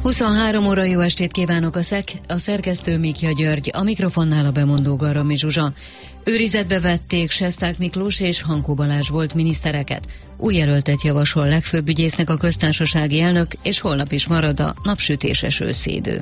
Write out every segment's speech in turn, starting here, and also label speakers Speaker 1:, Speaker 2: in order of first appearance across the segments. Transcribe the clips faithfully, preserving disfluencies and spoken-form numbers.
Speaker 1: huszonhárom óra, jó estét kívánok, a, szek, a szerkesztő Mikja György, a mikrofonnál a bemondó Garami Zsuzsa. Őrizetbe vették Sesták Miklós és Hankó Balázs volt minisztereket. Új jelöltet javasol legfőbb ügyésznek a köztársasági elnök, és holnap is marad a napsütéses őszi idő.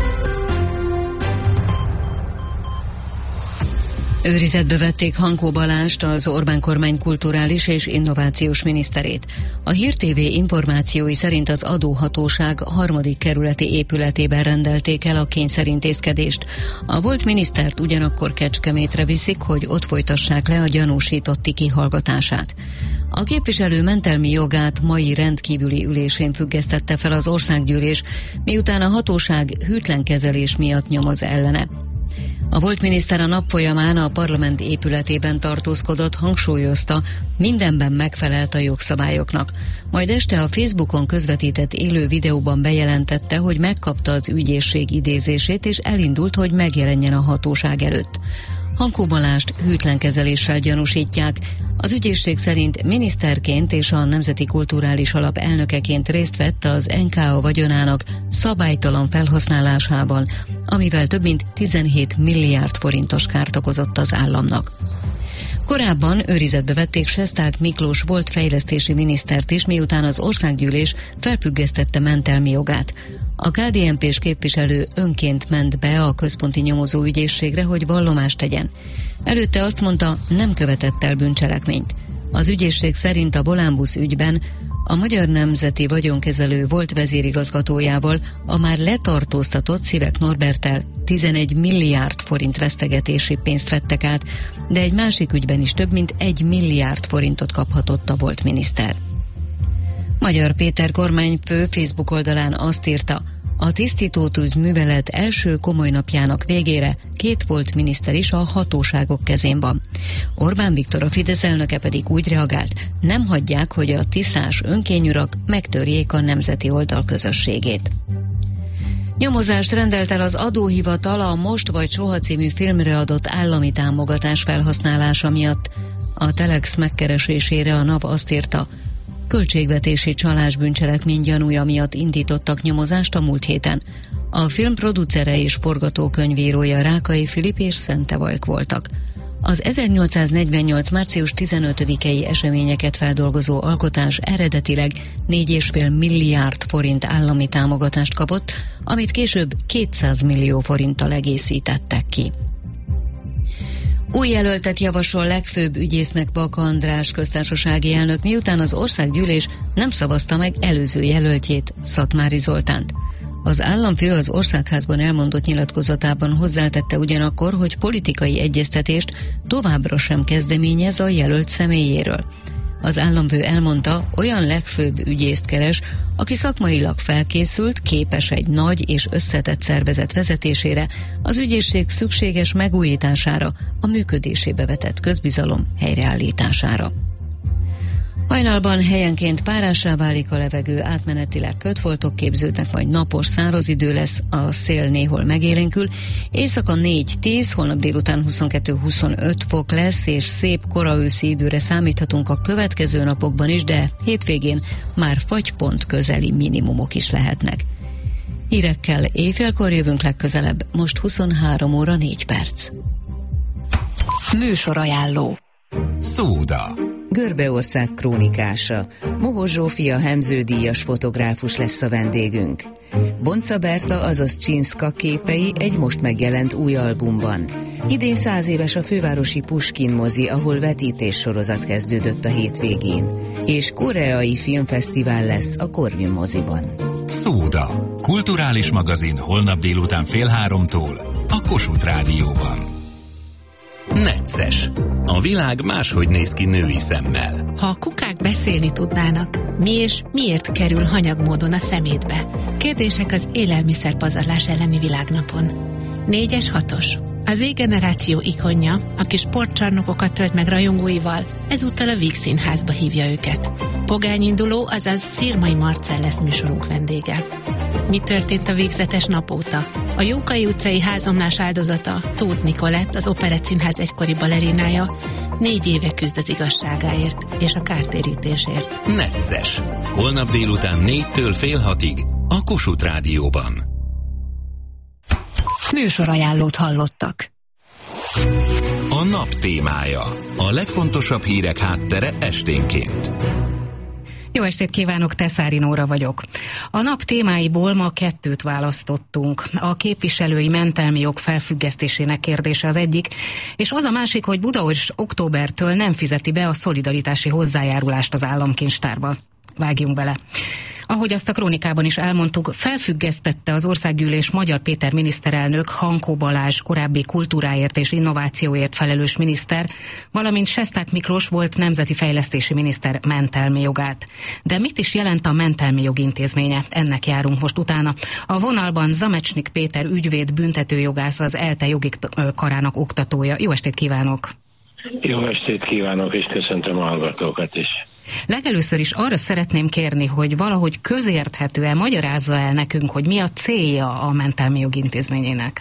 Speaker 1: Őrizetbe vették Hankó Balást, az Orbán kormány kulturális és innovációs miniszterét. A Hír té vé információi szerint az adóhatóság harmadik kerületi épületében rendelték el a kényszerintézkedést. A volt minisztert ugyanakkor Kecskemétre viszik, hogy ott folytassák le a gyanúsítotti kihallgatását. A képviselő mentelmi jogát mai rendkívüli ülésén függesztette fel az országgyűlés, miután a hatóság hűtlen kezelés miatt nyomoz ellene. A volt miniszter a nap folyamán a parlament épületében tartózkodott, hangsúlyozta, mindenben megfelelt a jogszabályoknak. Majd este a Facebookon közvetített élő videóban bejelentette, hogy megkapta az ügyészség idézését, és elindult, hogy megjelenjen a hatóság előtt. Hankó Balást hűtlen kezeléssel gyanúsítják. Az ügyészség szerint miniszterként és a Nemzeti Kulturális Alap elnökeként részt vett az en ká á vagyonának szabálytalan felhasználásában, amivel több mint tizenhét milliárd forintos kárt okozott az államnak. Korábban őrizetbe vették Sesták Miklós volt fejlesztési minisztert is, miután az országgyűlés felfüggesztette mentelmi jogát. A ká dé en pés képviselő önként ment be a központi nyomozó ügyészségre, hogy vallomást tegyen. Előtte azt mondta, nem követett el bűncselekményt. Az ügyészség szerint a Volánbusz ügyben a Magyar Nemzeti Vagyonkezelő volt vezérigazgatójával, a már letartóztatott Szivek Norberttel tizenegy milliárd forint vesztegetési pénzt vettek át, de egy másik ügyben is több mint egy milliárd forintot kaphatott a volt miniszter. Magyar Péter kormányfő Facebook oldalán azt írta, a tisztítótűz művelet első komoly napjának végére két volt miniszter is a hatóságok kezén van. Orbán Viktor, a Fidesz elnöke pedig úgy reagált, nem hagyják, hogy a tiszás önkényurak megtörjék a nemzeti oldal közösségét. Nyomozást rendelt el az adóhivatal a Most vagy Soha című filmre adott állami támogatás felhasználása miatt. A Telex megkeresésére a NAV azt írta, költségvetési csalás bűncselekmény gyanúja miatt indítottak nyomozást a múlt héten. A film producere és forgatókönyvírója Rákai Filip és Szente Vajk voltak. Az ezernyolcszáznegyvennyolc. március tizenötödikei eseményeket feldolgozó alkotás eredetileg négy egész öt milliárd forint állami támogatást kapott, amit később kétszáz millió forinttal egészítettek ki. Új jelöltet javasol legfőbb ügyésznek Baka András köztársasági elnök, miután az országgyűlés nem szavazta meg előző jelöltjét, Szatmári Zoltánt. Az államfő az Országházban elmondott nyilatkozatában hozzátette ugyanakkor, hogy politikai egyeztetést továbbra sem kezdeményez a jelölt személyéről. Az államfő elmondta, olyan legfőbb ügyészt keres, aki szakmailag felkészült, képes egy nagy és összetett szervezet vezetésére, az ügyészség szükséges megújítására, a működésébe vetett közbizalom helyreállítására. Hajnalban helyenként párássá válik a levegő, átmenetileg kötfoltok képződnek, majd napos, száraz idő lesz, a szél néhol megélénkül. Éjszaka négy-tíz, holnap délután huszonkettő-huszonöt fok lesz, és szép koraőszi időre számíthatunk a következő napokban is, de hétvégén már fagypont közeli minimumok is lehetnek. Hírekkel éjfélkor jövünk legközelebb, most huszonhárom óra négy perc.
Speaker 2: Műsorajánló.
Speaker 3: Szóda.
Speaker 4: Görbeország krónikása. Mohos Zsófia Hemző-díjas fotográfus lesz a vendégünk. Bonca Berta, azaz Csinszka képei egy most megjelent új albumban. Idén száz éves a fővárosi Puskin mozi, ahol vetítés sorozat kezdődött a hétvégén. És koreai filmfesztivál lesz a Corvin moziban.
Speaker 3: Szóda. Kulturális magazin holnap délután fél háromtól a Kossuth Rádióban. Necces. A világ máshogy néz ki női szemmel.
Speaker 5: Ha a kukák beszélni tudnának, mi és miért kerül hanyag módon a szemétbe? Kérdések az élelmiszerpazarlás elleni világnapon. Négyes hatos. Az Z-generáció ikonja, aki sportcsarnokokat tölt meg rajongóival, ezúttal a Víg Színházba hívja őket. Pogányinduló, azaz Szirmai Marcell lesz műsorunk vendége. Mi történt a végzetes nap óta? A Jókai utcai házomlás áldozata, Tóth Nikolett, az Operett Színház egykori balerinája, négy éve küzd az igazságáért és a kártérítésért.
Speaker 3: Necces. Holnap délután négytől fél hatig a Kossuth Rádióban.
Speaker 1: Műsorajánlót hallottak.
Speaker 3: A nap témája. A legfontosabb hírek háttere esténként.
Speaker 2: Jó estét kívánok, Teszári Nóra vagyok. A nap témáiból ma kettőt választottunk. A képviselői mentelmi jog felfüggesztésének kérdése az egyik, és az a másik, hogy Budaörs októbertől nem fizeti be a szolidaritási hozzájárulást az államkincstárba. Vágjunk bele. Ahogy azt a krónikában is elmondtuk, felfüggesztette az Országgyűlés Magyar Péter miniszterelnök, Hankó Balázs korábbi kultúráért és innovációért felelős miniszter, valamint Sesták Miklós volt nemzeti fejlesztési miniszter mentelmi jogát. De mit is jelent a mentelmi jog intézménye? Ennek járunk most utána. A vonalban Zamecsnik Péter ügyvéd, büntetőjogász, az ELTE jogi karának oktatója. Jó estét kívánok!
Speaker 6: Jó estét kívánok, és köszöntöm a hallgatókat is.
Speaker 2: Legelőször is arra szeretném kérni, hogy valahogy közérthetően magyarázza el nekünk, hogy mi a célja a mentelmi jog intézményének.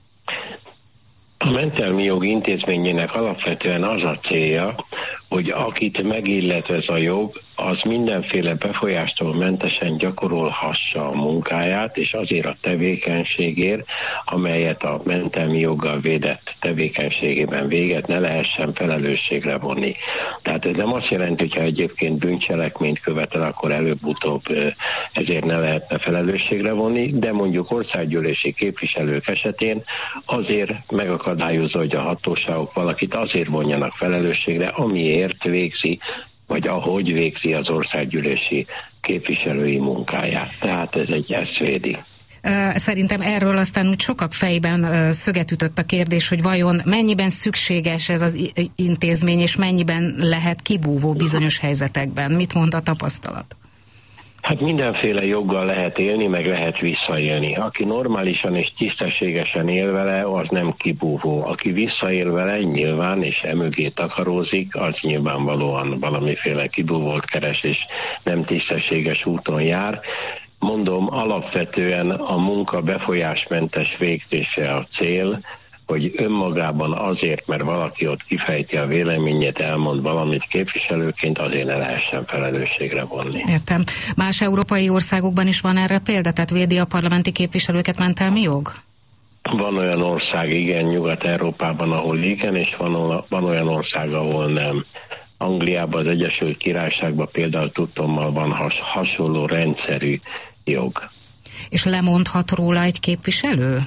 Speaker 6: A mentelmi jog intézményének alapvetően az a célja, hogy akit megillet ez a jog, az mindenféle befolyástól mentesen gyakorolhassa a munkáját, és azért a tevékenységért, amelyet a mentelmi joggal védett tevékenységében véget, ne lehessen felelősségre vonni. Tehát ez nem azt jelenti, hogyha egyébként bűncselekményt követel, akkor előbb-utóbb ezért ne lehetne felelősségre vonni, de mondjuk országgyűlési képviselők esetén azért megakadályozza, hogy a hatóságok valakit azért vonjanak felelősségre, amiért végzi, vagy ahogy végzi az országgyűlési képviselői munkáját. Tehát ez egy ezt védi.
Speaker 2: Szerintem erről aztán úgy sokak fejében szöget ütött a kérdés, hogy vajon mennyiben szükséges ez az intézmény, és mennyiben lehet kibúvó bizonyos helyzetekben. Mit mond a tapasztalat?
Speaker 6: Hát mindenféle joggal lehet élni, meg lehet visszaélni. Aki normálisan és tisztességesen él vele, az nem kibúvó. Aki visszaél vele, nyilván, és emögé takarózik, az nyilvánvalóan valamiféle kibúvót keres, és nem tisztességes úton jár. Mondom, alapvetően a munka befolyásmentes végzése a cél, hogy önmagában azért, mert valaki ott kifejti a véleményét, elmond valamit képviselőként, azért ne lehessen felelősségre vonni.
Speaker 2: Értem. Más európai országokban is van erre példa? Tehát védi a parlamenti képviselőket mentelmi jog?
Speaker 6: Van olyan ország, igen, Nyugat-Európában, ahol igen, és van, van olyan ország, ahol nem. Angliában, az Egyesült Királyságban például tudtommal van has, hasonló rendszerű jog.
Speaker 2: És lemondhat róla egy képviselő?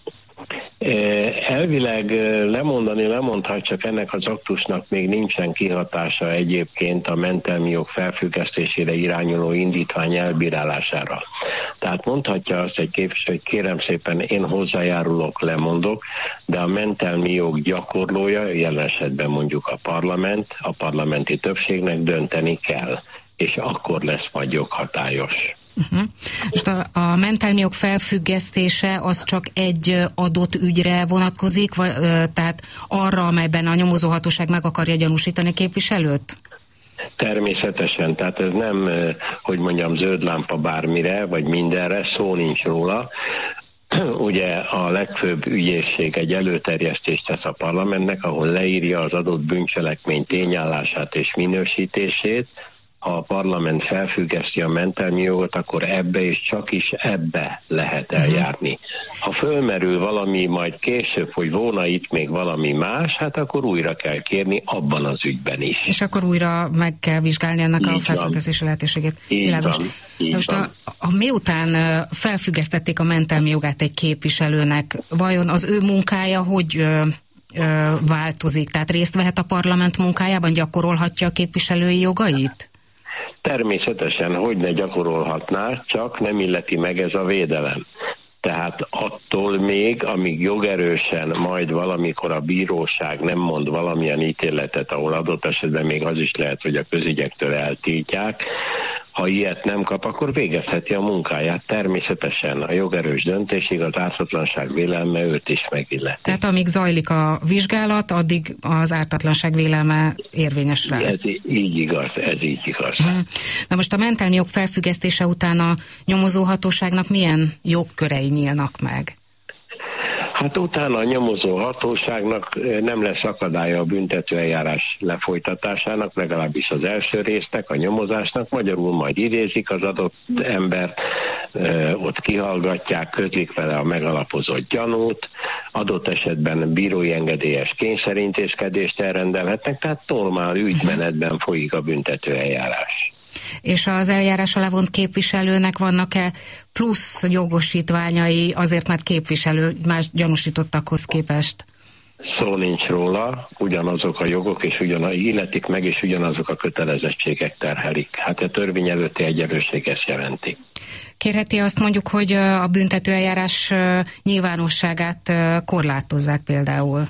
Speaker 6: Elvileg lemondani lemondhat, csak ennek az aktusnak még nincsen kihatása egyébként a mentelmi jog felfüggesztésére irányuló indítvány elbírálására. Tehát mondhatja azt egy képviselő, hogy kérem szépen, én hozzájárulok, lemondok, de a mentelmi jog gyakorlója, jelen esetben mondjuk a parlament, a parlamenti többségnek dönteni kell, és akkor lesz majd joghatályos.
Speaker 2: Uh-huh. Most a, a mentelmi jog felfüggesztése az csak egy adott ügyre vonatkozik, vagy, tehát arra, amelyben a nyomozóhatóság meg akarja gyanúsítani képviselőt?
Speaker 6: Természetesen, tehát ez nem, hogy mondjam, zöld lámpa bármire, vagy mindenre, szó nincs róla. Ugye a legfőbb ügyészség egy előterjesztést tesz a parlamentnek, ahol leírja az adott bűncselekmény tényállását és minősítését. Ha a parlament felfüggeszti a mentelmi jogot, akkor ebbe és csak is ebbe lehet eljárni. Ha fölmerül valami majd később, hogy volna itt még valami más, hát akkor újra kell kérni abban az ügyben is.
Speaker 2: És akkor újra meg kell vizsgálni ennek így a felfüggesztési lehetőségét.
Speaker 6: Így van, így
Speaker 2: Most
Speaker 6: van.
Speaker 2: A, a, miután felfüggesztették a mentelmi jogát egy képviselőnek, vajon az ő munkája hogy ö, ö, változik? Tehát részt vehet a parlament munkájában, gyakorolhatja a képviselői jogait?
Speaker 6: Természetesen, hogy ne gyakorolhatná, csak nem illeti meg ez a védelem. Tehát attól még, amíg jogerősen majd valamikor a bíróság nem mond valamilyen ítéletet, ahol adott esetben még az is lehet, hogy a közügyektől eltiltják, ha ilyet nem kap, akkor végezheti a munkáját. Természetesen a jogerős döntésig az ártatlanság vélelme őt is megilleti.
Speaker 2: Tehát amíg zajlik a vizsgálat, addig az ártatlanság vélelme érvényes rá.
Speaker 6: Ez így igaz, ez így igaz.
Speaker 2: Hmm. Na most a mentelmi jog felfüggesztése után a nyomozóhatóságnak milyen jogkörei nyílnak meg?
Speaker 6: Hát utána a nyomozó hatóságnak nem lesz akadálya a büntetőeljárás lefolytatásának, legalábbis az első résznek, a nyomozásnak, magyarul majd idézik az adott embert, ott kihallgatják, közlik vele a megalapozott gyanút, adott esetben bírói engedélyes kényszerintézkedést elrendelhetnek, tehát normál ügymenetben folyik a büntetőeljárás.
Speaker 2: És az eljárásra levont képviselőnek vannak-e plusz jogosítványai azért, mert képviselő más gyanúsítottakhoz képest?
Speaker 6: Szó nincs róla, ugyanazok a jogok, és ugyanaz, illetik meg, és ugyanazok a kötelezettségek terhelik. Hát a törvény előtti egyenlőség ezt jelenti.
Speaker 2: Kérheti azt mondjuk, hogy a büntetőeljárás nyilvánosságát korlátozzák például?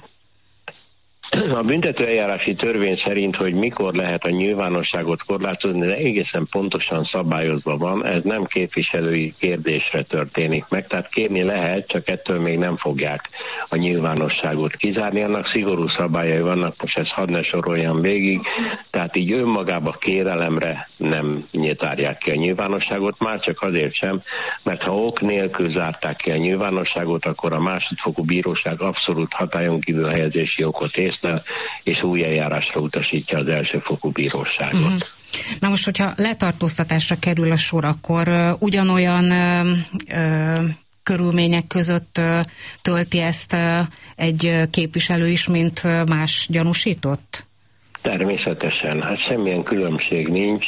Speaker 6: A büntetőeljárási törvény szerint, hogy mikor lehet a nyilvánosságot korlátozni, de egészen pontosan szabályozva van, ez nem képviselői kérdésre történik meg, tehát kérni lehet, csak ettől még nem fogják a nyilvánosságot kizárni, annak szigorú szabályai vannak, most ezt hadd ne soroljam végig, tehát így önmagába kérelemre nem nyitárják ki a nyilvánosságot, már csak azért sem, mert ha ok nélkül zárták ki a nyilvánosságot, akkor a másodfokú bíróság abszolút hatályon kívül helyezési okot ész, és új eljárásra utasítja az elsőfokú bíróságot. Uh-huh.
Speaker 2: Na most, hogyha letartóztatásra kerül a sor, akkor uh, ugyanolyan uh, uh, körülmények között uh, tölti ezt uh, egy képviselő is, mint uh, más gyanúsított?
Speaker 6: Természetesen. Hát semmilyen különbség nincs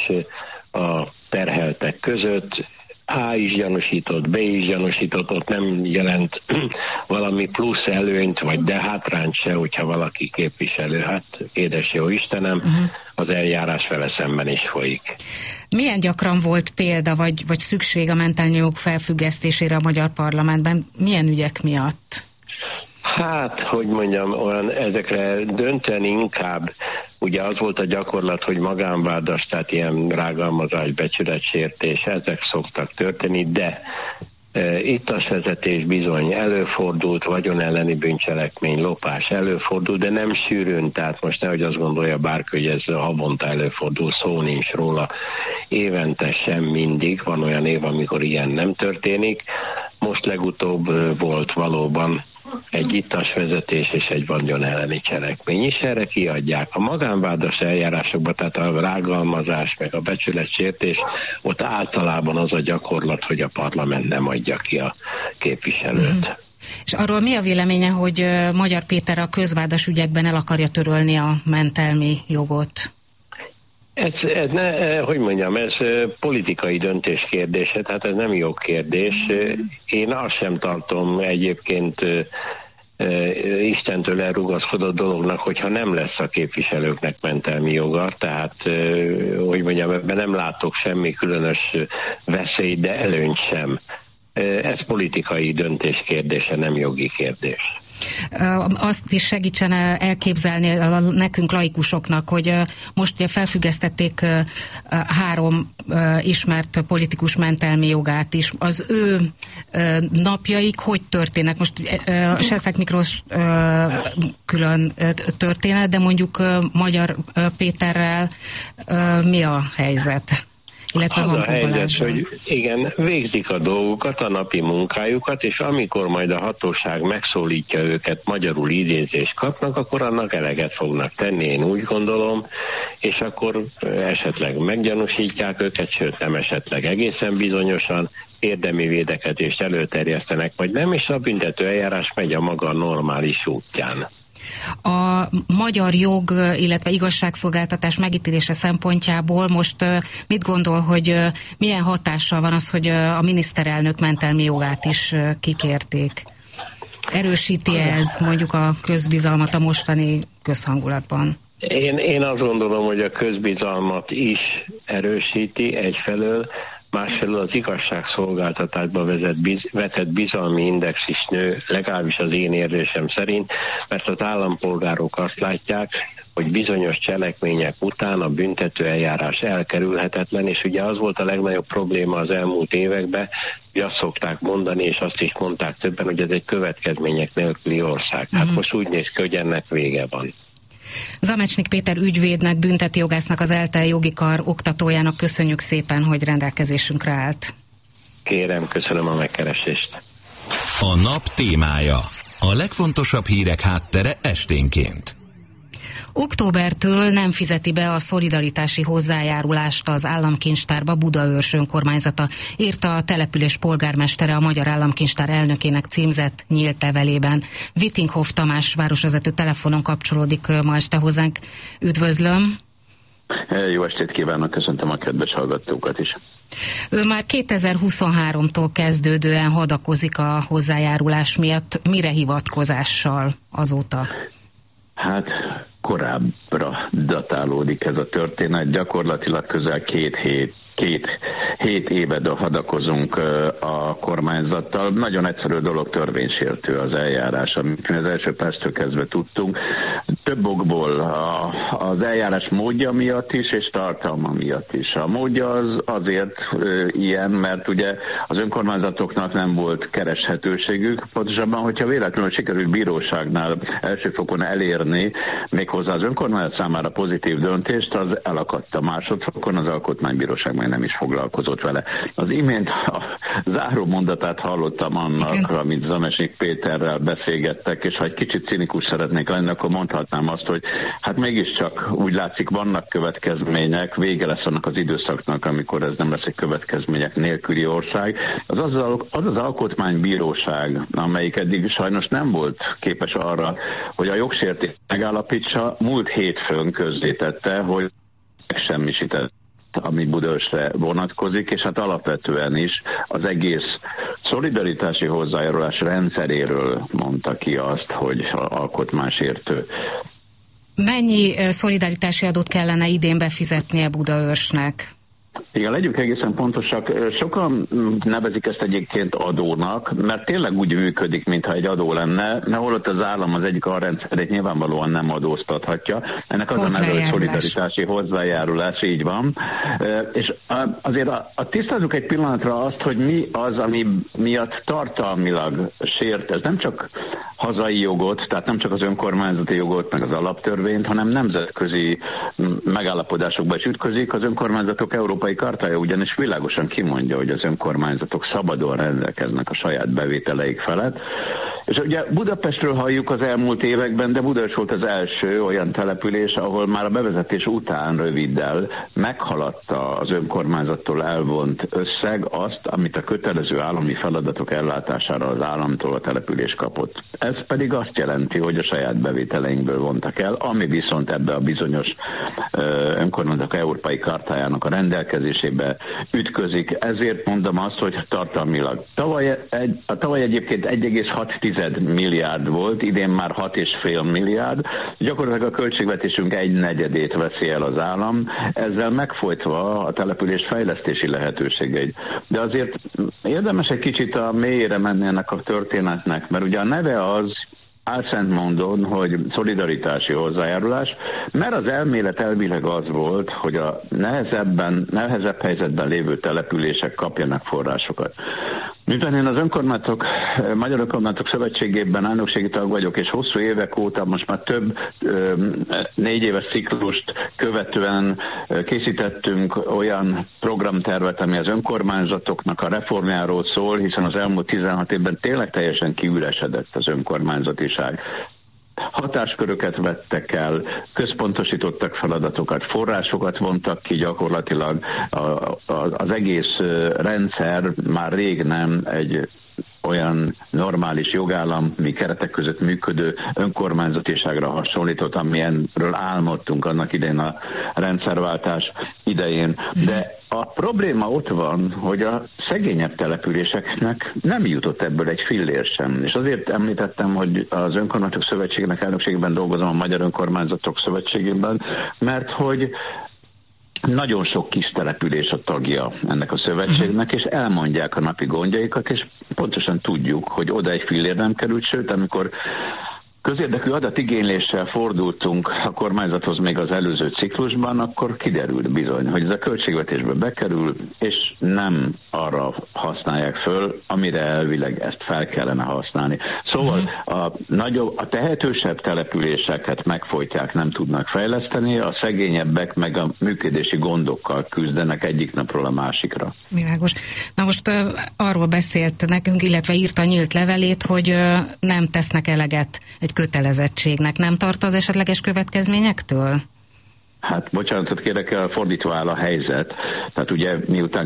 Speaker 6: a terheltek között. A is gyanúsított, B is gyanúsított, ott nem jelent valami plusz előnyt, vagy de hátrányt se, hogyha valaki képviselő. Hát édes jó Istenem, uh-huh. az eljárás vele szemben is folyik.
Speaker 2: Milyen gyakran volt példa, vagy, vagy szükség a mentelmi jog felfüggesztésére a magyar parlamentben? Milyen ügyek miatt?
Speaker 6: Hát, hogy mondjam, olyan ezekre dönteni inkább, ugye az volt a gyakorlat, hogy magánvádas, tehát ilyen rágalmazás, becsületsértés, ezek szoktak történni, de e, ittas vezetés bizony előfordult, vagyon elleni bűncselekmény, lopás előfordult, de nem sűrűn, tehát most nehogy azt gondolja bárki, hogy ez havonta előfordul, szó nincs róla. Évente sem mindig, van olyan év, amikor ilyen nem történik. Most legutóbb volt valóban egy ittas vezetés és egy vagyon elleni cselekmény is, erre kiadják. A magánvádas eljárásokban, tehát a rágalmazás meg a becsületsértés, ott általában az a gyakorlat, hogy a parlament nem adja ki a képviselőt. Mm.
Speaker 2: És arról mi a véleménye, hogy Magyar Péter a közvádas ügyekben el akarja törölni a mentelmi jogot?
Speaker 6: Ez, ez ne, hogy mondjam, ez politikai döntés kérdése, tehát ez nem jogkérdés. Én azt sem tartom egyébként Istentől elrugaszkodott dolognak, hogyha nem lesz a képviselőknek mentelmi joga, tehát, hogy mondjam, ebben nem látok semmi különös veszélyt, de előnyt sem. Ez politikai döntés kérdése, nem jogi kérdés.
Speaker 2: Azt is segítsen elképzelni nekünk laikusoknak, hogy most ugye felfüggesztették három ismert politikus mentelmi jogát is. Az ő napjaik hogy történnek? Most Sesták Miklós külön történet, de mondjuk Magyar Péterrel mi a helyzet? Illetve
Speaker 6: az a helyzet, hogy igen, végzik a dolgukat, a napi munkájukat, és amikor majd a hatóság megszólítja őket, magyarul idézést kapnak, akkor annak eleget fognak tenni, én úgy gondolom, és akkor esetleg meggyanúsítják őket, sőt nem esetleg egészen bizonyosan, érdemi védekezést előterjesztenek, vagy nem, és a büntető eljárás megy a maga normális útján.
Speaker 2: A magyar jog, illetve igazságszolgáltatás megítélése szempontjából most mit gondol, hogy milyen hatással van az, hogy a miniszterelnök mentelmi jogát is kikérték? Erősíti ez mondjuk a közbizalmat a mostani közhangulatban?
Speaker 6: Én, én azt gondolom, hogy a közbizalmat is erősíti egyfelől, másfelől az igazságszolgáltatásba vezet, biz, vetett bizalmi index is nő, legalábbis az én érzésem szerint, mert az állampolgárok azt látják, hogy bizonyos cselekmények után a büntető eljárás elkerülhetetlen, és ugye az volt a legnagyobb probléma az elmúlt években, hogy azt szokták mondani, és azt is mondták többen, hogy ez egy következmények nélküli ország. Hát uh-huh. most úgy néz ki, hogy ennek vége van.
Speaker 2: Zamecsnik Péter ügyvédnek, bünteti jogásznak, az ELTE jogi kar oktatójának köszönjük szépen, hogy rendelkezésünkre állt.
Speaker 6: Kérem, köszönöm a megkeresést.
Speaker 3: A nap témája. A legfontosabb hírek háttere esténként.
Speaker 2: Októbertől nem fizeti be a szolidaritási hozzájárulást az államkincstárba Budaörs önkormányzata, írta a település polgármestere a Magyar Államkincstár elnökének címzett nyílt levelében. Vittinghoff Tamás városvezető telefonon kapcsolódik ma este hozzánk. Üdvözlöm!
Speaker 7: Jó estét kívánok, köszöntöm a kedves hallgatókat is.
Speaker 2: Ő már kétezer-huszonháromtól kezdődően hadakozik a hozzájárulás miatt. Mire hivatkozással azóta?
Speaker 7: Hát korábbra datálódik ez a történet, gyakorlatilag közel két hét Két hét éve hadakozunk a kormányzattal. Nagyon egyszerű dolog, törvénysértő az eljárás, amit mi az első perctől kezdve tudtunk. Több okból az eljárás módja miatt is, és tartalma miatt is. A módja az azért ilyen, mert ugye az önkormányzatoknak nem volt kereshetőségük. Pontosabban, hogyha véletlenül sikerült bíróságnál elsőfokon elérni méghozzá az önkormányzat számára pozitív döntést, az elakadt a másodfokon, az alkotmánybíróság meg nem is foglalkozott vele. Az imént a záró mondatát hallottam annak, igen, amit Zamesnik Péterrel beszélgettek, és ha egy kicsit cinikus szeretnék lenni, akkor mondhatnám azt, hogy hát mégiscsak úgy látszik, vannak következmények, vége lesz annak az időszaknak, amikor ez nem lesz egy következmények nélküli ország. Az az, az az alkotmánybíróság, amelyik eddig sajnos nem volt képes arra, hogy a jogsértést megállapítsa, múlt hétfőn közzétette, hogy megsemmisített, ami Budaörsre vonatkozik, és hát alapvetően is az egész szolidaritási hozzájárulás rendszeréről mondta ki azt, hogy alkotmánysértő.
Speaker 2: Mennyi szolidaritási adót kellene idén befizetnie Budaörsnek?
Speaker 7: Igen, legyünk egészen pontosak. Sokan nevezik ezt egyébként adónak, mert tényleg úgy működik, mintha egy adó lenne, mert holott az állam az egyik alrendszerét nyilvánvalóan nem adóztathatja. Ennek az a neve, hogy szolidaritási hozzájárulás, így van. És azért a, a tisztázzuk egy pillanatra azt, hogy mi az, ami miatt tartalmilag sért. Ez nem csak hazai jogot, tehát nem csak az önkormányzati jogot, meg az alaptörvényt, hanem nemzetközi megállapodásokba is ütközik. Az önkormányzatok európai kartája ugyanis világosan kimondja, hogy az önkormányzatok szabadon rendelkeznek a saját bevételeik felett. És ugye Budapestről halljuk az elmúlt években, de Budaörs volt az első olyan település, ahol már a bevezetés után röviddel meghaladta az önkormányzattól elvont összeg azt, amit a kötelező állami feladatok ellátására az államtól a település kapott. Ez pedig azt jelenti, hogy a saját bevételeinkből vontak el, ami viszont ebbe a bizonyos önkormányzatok európai kartájának a rendelkezésébe ütközik. Ezért mondom azt, hogy tartalmilag. Tavaly, egy, a tavaly egyébként egy egész hat milliárd volt, idén már hat egész öt milliárd. Gyakorlatilag a költségvetésünk egy negyedét veszi el az állam, ezzel megfojtva a település fejlesztési lehetőségeit. De azért érdemes egy kicsit a mélyére menni ennek a történetnek, mert ugye a neve az álszent mondon, hogy szolidaritási hozzájárulás, mert az elmélet elvileg az volt, hogy a nehezebben, nehezebb helyzetben lévő települések kapjanak forrásokat. Miután én az önkormányzatok, Magyar Önkormányzatok Szövetségében elnökségi tag vagyok, és hosszú évek óta, most már több négy éves ciklust követően készítettünk olyan programtervet, ami az önkormányzatoknak a reformjáról szól, hiszen az elmúlt tizenhat évben tényleg teljesen kiüresedett az önkormányzatiság. Hatásköröket vettek el, központosítottak feladatokat, forrásokat vontak ki, gyakorlatilag az egész rendszer már rég nem egy olyan normális jogállami keretek között működő önkormányzatiságra hasonlított, amilyenről álmodtunk annak idején a rendszerváltás idején. De a probléma ott van, hogy a szegényebb településeknek nem jutott ebből egy fillér sem. És azért említettem, hogy az Önkormányzatok Szövetségének elnökségében dolgozom, a Magyar Önkormányzatok Szövetségében, mert hogy nagyon sok kis település a tagja ennek a szövetségnek, és elmondják a napi gondjaikat, és pontosan tudjuk, hogy oda egy fillér nem került, sőt, amikor közérdekű adatigényléssel fordultunk a kormányzathoz még az előző ciklusban, akkor kiderült bizony, hogy ez a költségvetésbe bekerül, és nem arra használják föl, amire elvileg ezt fel kellene használni. Szóval a, nagyobb, a tehetősebb településeket megfojtják, nem tudnak fejleszteni, a szegényebbek meg a működési gondokkal küzdenek egyik napról a másikra.
Speaker 2: Világos. Na most uh, arról beszélt nekünk, illetve írta nyílt levelét, hogy uh, nem tesznek eleget egy kötelezettségnek. Nem tart az esetleges következményektől?
Speaker 7: Hát bocsánatot kérek, fordítva áll a helyzet. Tehát ugye miután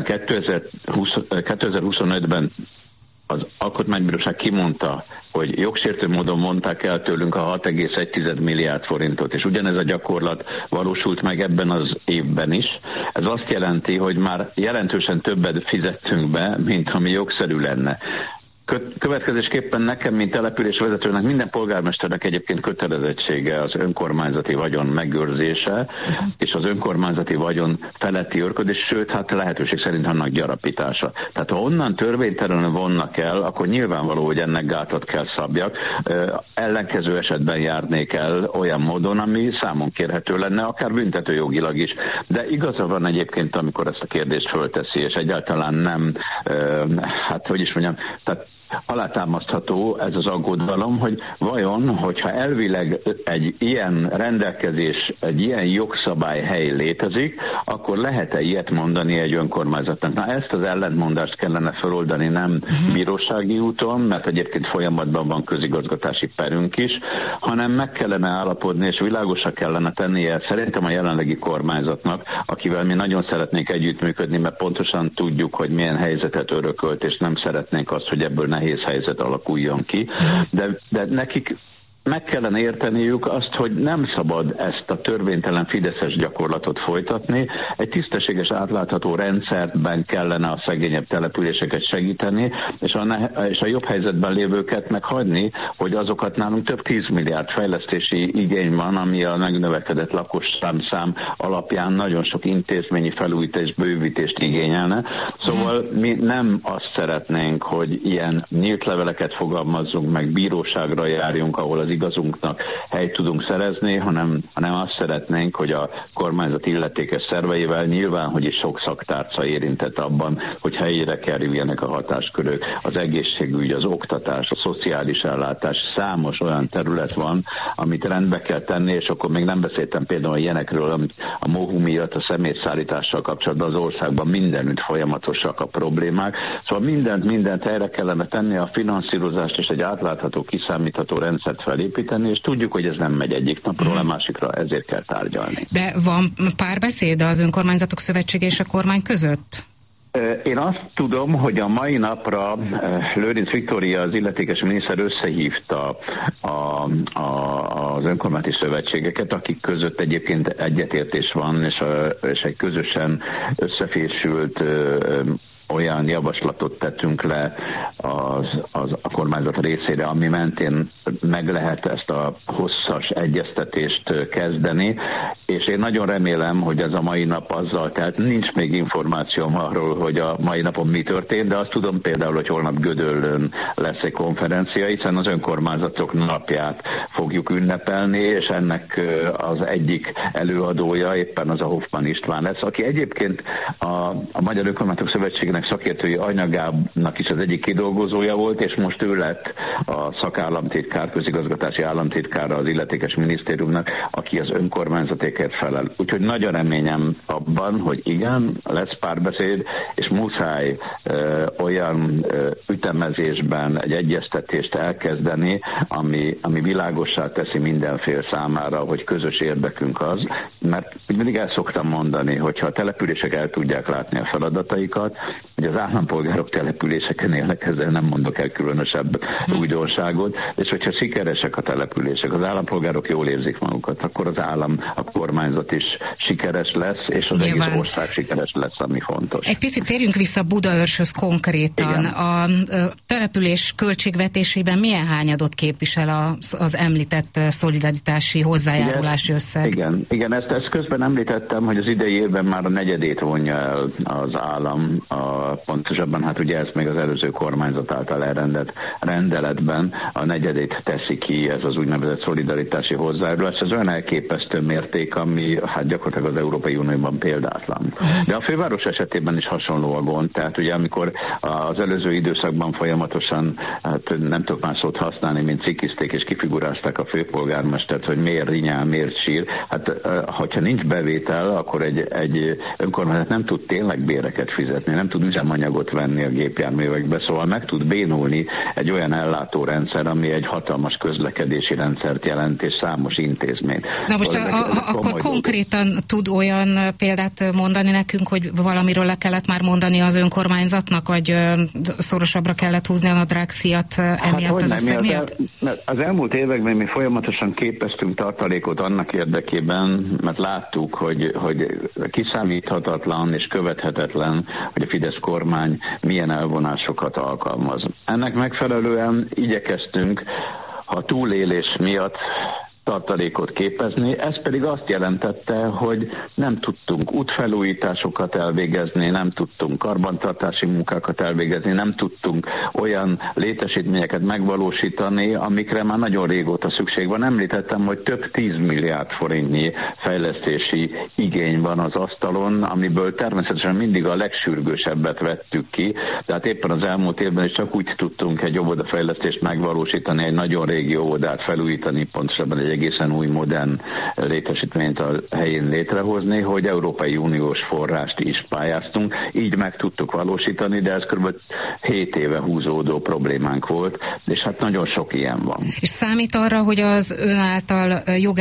Speaker 7: kétezer-huszonötben az Alkotmánybíróság kimondta, hogy jogsértő módon mondták el tőlünk a hat egész egy milliárd forintot, és ugyanez a gyakorlat valósult meg ebben az évben is. Ez azt jelenti, hogy már jelentősen többet fizettünk be, mint ami jogszerű lenne. Következésképpen nekem, mint településvezetőnek, minden polgármesternek egyébként kötelezettsége az önkormányzati vagyon megőrzése, uh-huh. és az önkormányzati vagyon feletti őrködés, sőt, hát lehetőség szerint annak gyarapítása. Tehát ha onnan törvénytelenül vonnak el, akkor nyilvánvaló, hogy ennek gátat kell szabjak. Ellenkező esetben járnék el olyan módon, ami számon kérhető lenne, akár büntetőjogilag is. De igaza van egyébként, amikor ezt a kérdést fölteszi, és egyáltalán nem, hát hogy is mondjam, tehát alátámasztható ez az aggodalom, hogy vajon, hogyha elvileg egy ilyen rendelkezés, egy ilyen jogszabályhely létezik, akkor lehet-e ilyet mondani egy önkormányzatnak? Na, ezt az ellentmondást kellene feloldani nem uh-huh. bírósági úton, mert egyébként folyamatban van közigazgatási perünk is, hanem meg kellene állapodni, és világosra kellene tennie szerintem a jelenlegi kormányzatnak, akivel mi nagyon szeretnénk együttműködni, mert pontosan tudjuk, hogy milyen helyzetet örökölt, és nem szeretnénk azt, hogy ebből nehéz helyzet alakuljon ki, de, de nekik meg kellene érteniük azt, hogy nem szabad ezt a törvénytelen fideszes gyakorlatot folytatni. Egy tisztességes, átlátható rendszerben kellene a szegényebb településeket segíteni, és a, ne- és a jobb helyzetben lévőket meghagyni, hogy azokat nálunk több tíz milliárd fejlesztési igény van, ami a megnövekedett lakosszám szám alapján nagyon sok intézményi felújítás, bővítést igényelne. Szóval mi nem azt szeretnénk, hogy ilyen nyílt leveleket fogalmazzunk, meg bíróságra járjunk, ahol az igazunknak helyt tudunk szerezni, hanem, hanem azt szeretnénk, hogy a kormányzat illetékes szerveivel nyilván, hogy is sok szaktárca érintett abban, hogy helyére kerüljenek a hatáskörök. Az egészségügy, az oktatás, a szociális ellátás, számos olyan terület van, amit rendbe kell tenni, és akkor még nem beszéltem például ilyenekről, amit a MOHU miatt a személyszállítással kapcsolatban az országban mindenütt folyamatosak a problémák. Szóval mindent, mindent helyre kellene tenni, a finanszírozást és egy átlátható, kiszámítható rendszert felé építeni, és tudjuk, hogy ez nem megy egyik napról a másikra, ezért kell tárgyalni.
Speaker 2: De van párbeszéd az önkormányzatok szövetsége és a kormány között?
Speaker 7: Én azt tudom, hogy a mai napra Lőrinc Viktória, az illetékes miniszter összehívta a, a, az önkormányzati szövetségeket, akik között egyébként egyetértés van, és, a, és egy közösen összefésült olyan javaslatot tettünk le az, az, a kormányzat részére, ami mentén meg lehet ezt a hosszas egyeztetést kezdeni, és én nagyon remélem, hogy ez a mai nap azzal, tehát nincs még információm arról, hogy a mai napon mi történt, de azt tudom például, hogy holnap Gödöllőn lesz egy konferencia, hiszen az önkormányzatok napját fogjuk ünnepelni, és ennek az egyik előadója éppen az a Hoffmann István lesz, aki egyébként a, a Magyar Önkormányzatok Szövetségének szakértői anyagának is az egyik kidolgozója volt, és most ő lett a szakállamtitkár, közigazgatási államtitkára az illetékes minisztériumnak, aki az önkormányzatékért felel. Úgyhogy nagy a reményem abban, hogy igen, lesz párbeszéd, és muszáj ö, olyan ö, ütemezésben egy egyeztetést elkezdeni, ami, ami világossá teszi mindenfél számára, hogy közös érdekünk az, mert mindig el szoktam mondani, hogyha a települések el tudják látni a feladataikat, hogy az állampolgárok településeken élnek, ezzel nem mondok el különösebb újdonságot, és hogyha sikeresek a települések, az állampolgárok jól érzik magukat, akkor az állam, a kormányzat is sikeres lesz, és az Nyilván. egész ország sikeres lesz, ami fontos.
Speaker 2: Egy picit térjünk vissza Budaörsöz konkrétan. Igen. A település költségvetésében milyen hányadot képvisel az, az említett szolidaritási hozzájárulási összeg?
Speaker 7: Igen, igen ezt, ezt közben említettem, hogy az idei évben már a negyedét vonja el az állam a a, pontosabban hát ugye ez még az előző kormányzat által elrendelt rendeletben a negyedét teszi ki, ez az úgynevezett szolidaritási hozzájárulás. Ez olyan elképesztő mérték, ami hát gyakorlatilag az Európai Unióban példátlan. De a főváros esetében is hasonló a gond, tehát ugye amikor az előző időszakban folyamatosan, hát nem tudok más szót használni, mint cikizték és kifigurázták a főpolgármestert, hogy miért rinyál, miért sír. Hát hogyha nincs bevétel, akkor egy, egy önkormányzat nem tud tényleg béreket fizetni, nem tud üzemanyagot venni a gépjárművekbe, szóval meg tud bénulni egy olyan ellátórendszer, ami egy hatalmas közlekedési rendszert jelent, és számos intézményt.
Speaker 2: Na most
Speaker 7: szóval
Speaker 2: a, a, a, akkor konkrétan tud olyan példát mondani nekünk, hogy valamiről le kellett már mondani az önkormányzatnak, vagy szorosabbra kellett húzni a nadrágszíjat emiatt hát, az összeg miatt?
Speaker 7: Az, az elmúlt években mi folyamatosan képeztünk tartalékot annak érdekében, mert láttuk, hogy, hogy kiszámíthatatlan és követhetetlen, hogy a Fidesz kormány milyen elvonásokat alkalmaz. Ennek megfelelően igyekeztünk a túlélés miatt tartalékot képezni, ez pedig azt jelentette, hogy nem tudtunk útfelújításokat elvégezni, nem tudtunk karbantartási munkákat elvégezni, nem tudtunk olyan létesítményeket megvalósítani, amikre már nagyon régóta szükség van. Említettem, hogy több tíz milliárd forintnyi fejlesztési igény van az asztalon, amiből természetesen mindig a legsürgősebbet vettük ki, tehát éppen az elmúlt évben is csak úgy tudtunk egy óvodafejlesztést megvalósítani, egy nagyon régi óvodát felújítani, pontosabban egy egészen új, modern létesítményt a helyén létrehozni, hogy Európai Uniós forrást is pályáztunk. Így meg tudtuk valósítani, de ez kb. hét éve húzódó problémánk volt, és hát nagyon sok ilyen van.
Speaker 2: És számít arra, hogy az ön által jog